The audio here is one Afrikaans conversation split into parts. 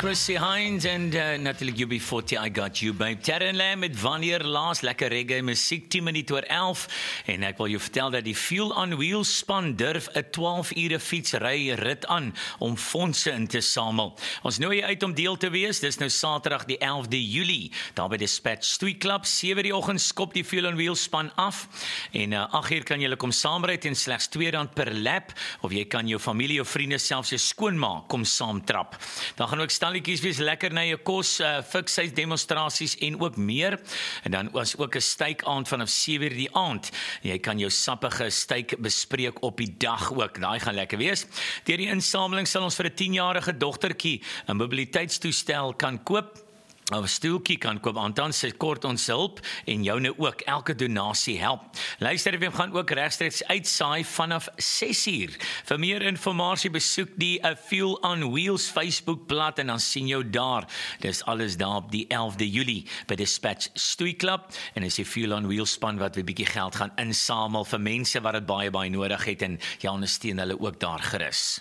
Chrissy Hines en natuurlijk UB40, I Got You, babe. Terren Lam met Wanneer Laas, lekker reggae muziek, 10 minuten oor 11. En ek wil jou vertel dat die Fuel on Wheels span durf 'n 12-ure fietsry rit aan om fondse in te samel. Ons nooi jy uit om deel te wees, dis nou Saterdag die 11de Julie, daar by Dispatch Stoei Club, 7 die oggend skop die Fuel on Wheels span af, en 8 uur kan jy kom saamry teen slegs R2 per lap, of jy kan jou familie of vriende, selfs jou skoonma, kom saamtrap. Dan gaan ook stalletjies wees, lekker na jou kos, fiksheid demonstrasies en ook meer. En dan was ook 'n steikaand vanaf 7 uur die aand. Jy kan jou sappige steak bespreek op die dag ook. Daai gaan lekker wees. Deur die insameling sal ons vir 'n 10-jarige dogtertjie 'n mobiliteitstoestel kan koop. 'n stoeltjie kan koop, Anton sê kort ons hulp en jou nou ook, elke donasie help. Luister, we gaan ook regstreeks uitsaai vanaf 6 uur. Vir meer inligting besoek die Fuel on Wheels Facebookblad en dan sien jou daar. Dis alles daar op die 11de Julie by Dispatch Stoei Club en is die Fuel on Wheels span wat 'n bietjie geld gaan insamel vir mense wat dit baie nodig het en jy ondersteun hulle ook daar gerus.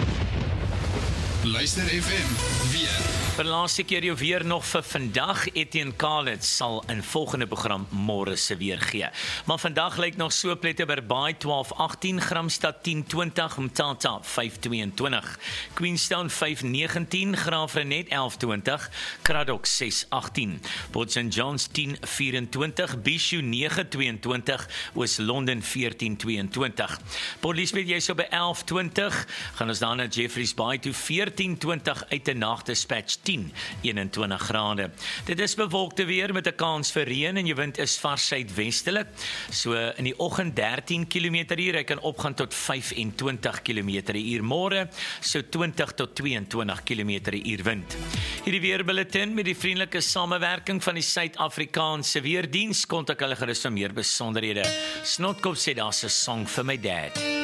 Luister FM weer. Vir die laaste keer jou weer nog vir vandag. Etienne Kalitz sal in volgende program môre se weer gee. Maar vandag lyk nog so plette Berbaai 12:18, Gramstad 10:20, Mtata 5:22, Queenstown 5:19, Graafrenet 11:20, Cradock 6:18, Port St John's 10:24, Bishu 9:22, Oos-London 14:22. Port Elizabeth jy so by 11:20, gaan ons dan na Jeffreys Bay toe 14:20 uit 'n nagdispatch 10:21 grade. Dit is bewolkte weer met 'n kans vir reën en jou wind is vars suidwestelik. So in die oggend 13 km/h, hy kan opgaan tot 25 km/h. Môre so 20 tot 22 km/h wind. Hierdie weerbulletin met die vriendelike samewerking van die Suid-Afrikaanse Weerdiens, kontak hulle gerus vir meer besonderhede. Snotkop sê daar's 'n song vir my dad.